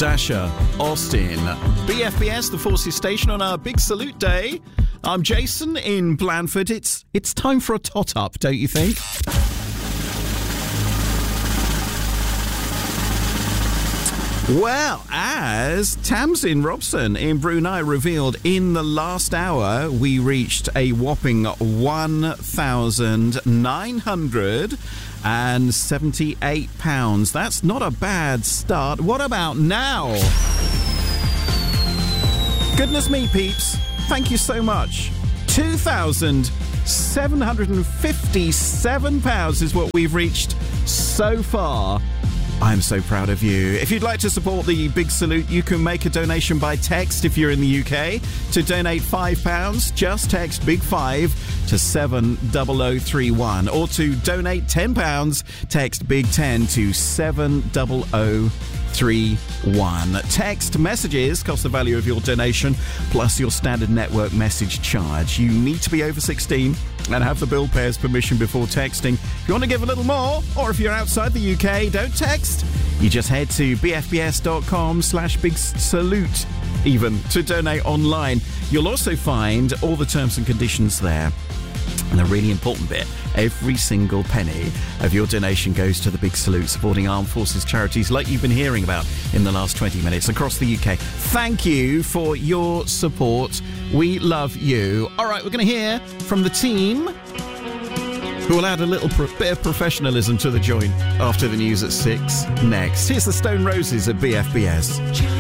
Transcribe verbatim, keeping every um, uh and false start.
Dasher, Austin, B F B S, the Forces Station on our Big Salute Day. I'm Jason in Blandford. It's it's time for a tot-up, don't you think? Well, as Tamsin Robson in Brunei revealed, in the last hour, we reached a whopping one thousand nine hundred seventy-eight pounds. That's not a bad start. What about now? Goodness me, peeps. Thank you so much. two thousand seven hundred fifty-seven pounds is what we've reached so far. I'm so proud of you. If you'd like to support the Big Salute, you can make a donation by text if you're in the U K. To donate five pounds, just text Big Five to seven zero zero three one. Or to donate ten pounds, text Big Ten to seven zero zero three one. Text messages cost the value of your donation plus your standard network message charge. You need to be over sixteen and have the bill payer's permission before texting. If you want to give a little more, or if you're outside the U K, don't text. You just head to bfbs.com slash big salute even to donate online. You'll also find all the terms and conditions there. And the really important bit, every single penny of your donation goes to the Big Salute, supporting armed forces charities like you've been hearing about in the last twenty minutes across the U K. Thank you for your support. We love you. All right, we're going to hear from the team who will add a little pro- bit of professionalism to the joint after the news at six next. Here's the Stone Roses at B F B S.